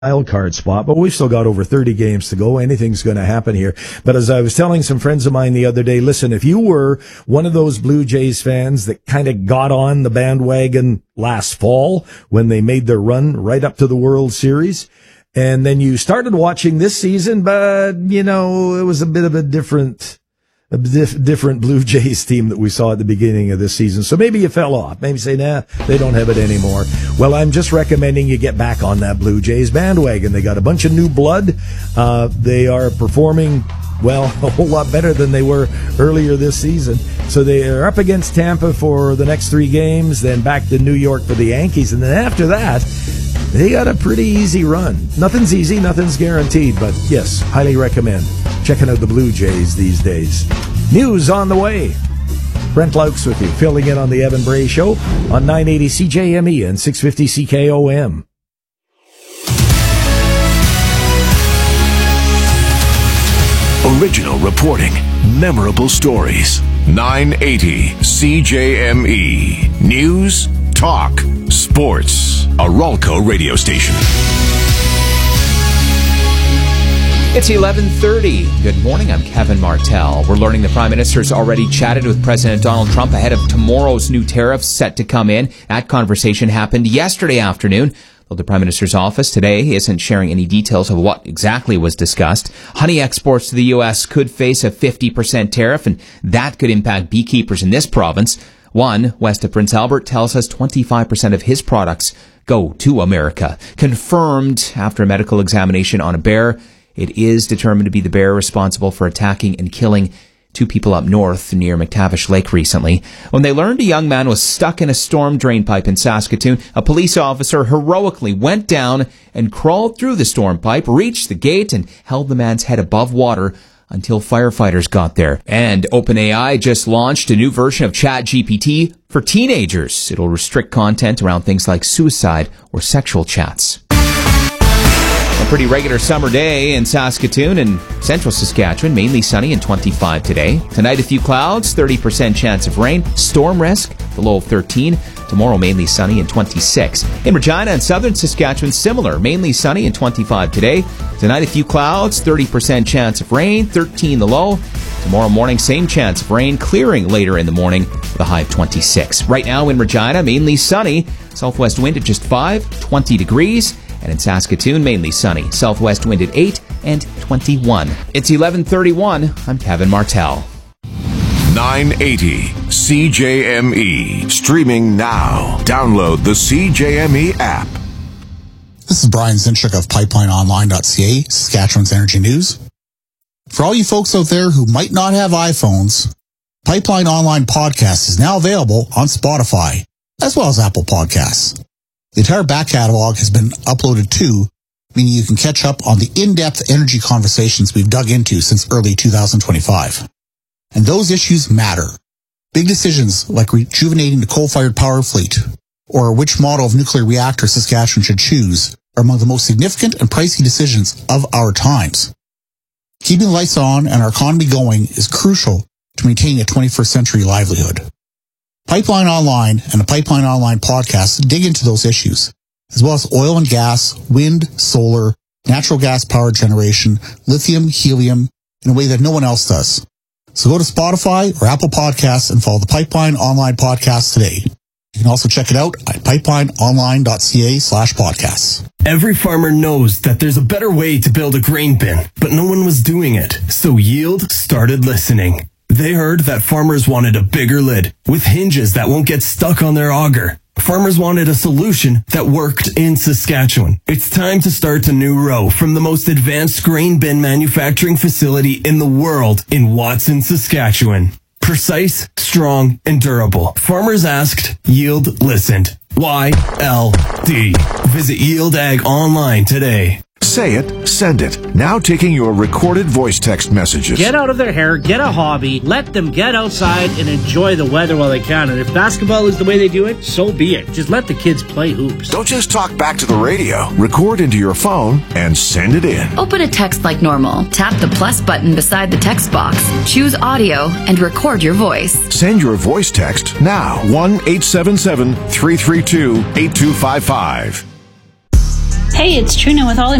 wild card spot, but we've still got over 30 games to go. Anything's going to happen here. But as I was telling some friends of mine the other day, listen, if you were one of those Blue Jays fans that kind of got on the bandwagon last fall when they made their run right up to the World Series, and then you started watching this season, but, you know, it was a bit of a different Blue Jays team that we saw at the beginning of this season. So maybe you fell off. Maybe say, nah, they don't have it anymore. Well, I'm just recommending you get back on that Blue Jays bandwagon. They got a bunch of new blood. They are performing, well, a whole lot better than they were earlier this season. So they are up against Tampa for the next 3 games, then back to New York for the Yankees. And then after that, they got a pretty easy run. Nothing's easy, nothing's guaranteed, but yes, highly recommend checking out the Blue Jays these days. News on the way. Brent Laux with you, filling in on the Evan Bray Show on 980 CJME and 650 CKOM. Original reporting, memorable stories. 980 CJME. News, talk, sports. A Ralco radio station. It's 11:30. Good morning, I'm Kevin Martell. We're learning the Prime Minister's already chatted with President Donald Trump ahead of tomorrow's new tariffs set to come in. That conversation happened yesterday afternoon, though the Prime Minister's office today isn't sharing any details of what exactly was discussed. Honey exports to the U.S. could face a 50% tariff, and that could impact beekeepers in this province. One, west of Prince Albert, tells us 25% of his products go to America. Confirmed after a medical examination on a bear. It is determined to be the bear responsible for attacking and killing 2 people up north near McTavish Lake recently. When they learned a young man was stuck in a storm drain pipe in Saskatoon, a police officer heroically went down and crawled through the storm pipe, reached the gate, and held the man's head above water until firefighters got there. And OpenAI just launched a new version of ChatGPT for teenagers. It'll restrict content around things like suicide or sexual chats. A pretty regular summer day in Saskatoon and central Saskatchewan, mainly sunny and 25 today. Tonight, a few clouds, 30% chance of rain. Storm risk, the low of 13. Tomorrow, mainly sunny and 26. In Regina and southern Saskatchewan, similar, mainly sunny and 25 today. Tonight, a few clouds, 30% chance of rain, 13 the low. Tomorrow morning, same chance of rain, clearing later in the morning, the high of 26. Right now in Regina, mainly sunny. Southwest wind at just 5, 20 degrees. And in Saskatoon, mainly sunny. Southwest wind at 8 and 21. It's 11:31. I'm Kevin Martell. 980 CJME. Streaming now. Download the CJME app. This is Brian Zinchuk of PipelineOnline.ca, Saskatchewan's Energy News. For all you folks out there who might not have iPhones, Pipeline Online Podcast is now available on Spotify, as well as Apple Podcasts. The entire back catalog has been uploaded too, meaning you can catch up on the in-depth energy conversations we've dug into since early 2025. And those issues matter. Big decisions like rejuvenating the coal-fired power fleet or which model of nuclear reactor Saskatchewan should choose are among the most significant and pricey decisions of our times. Keeping the lights on and our economy going is crucial to maintaining a 21st century livelihood. Pipeline Online and the Pipeline Online podcast dig into those issues, as well as oil and gas, wind, solar, natural gas power generation, lithium, helium, in a way that no one else does. So go to Spotify or Apple Podcasts and follow the Pipeline Online podcast today. You can also check it out at pipelineonline.ca/podcasts. Every farmer knows that there's a better way to build a grain bin, but no one was doing it. So Yield started listening. They heard that farmers wanted a bigger lid with hinges that won't get stuck on their auger. Farmers wanted a solution that worked in Saskatchewan. It's time to start a new row from the most advanced grain bin manufacturing facility in the world in Watson, Saskatchewan. Precise, strong, and durable. Farmers asked, Yield listened. YLD. Visit Yield Ag online today. Say it, send it. Now taking your recorded voice text messages. Get out of their hair, get a hobby, let them get outside and enjoy the weather while they can. And if basketball is the way they do it, so be it. Just let the kids play hoops. Don't just talk back to the radio. Record into your phone and send it in. Open a text like normal. Tap the plus button beside the text box. Choose audio and record your voice. Send your voice text now. 1-877-332-8255. Hey, it's Trina with All